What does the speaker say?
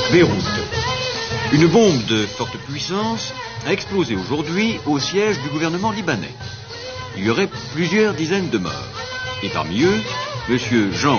Beyrouth. Une bombe de forte puissance a explosé aujourd'hui au siège du gouvernement libanais. Il y aurait plusieurs dizaines de morts. Et parmi eux, M. Jean